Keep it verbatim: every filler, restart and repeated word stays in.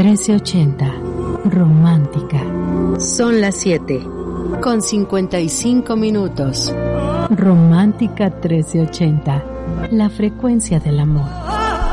trece ochenta, romántica. Son las siete, con cincuenta y cinco minutos. Romántica trece ochenta, la frecuencia del amor.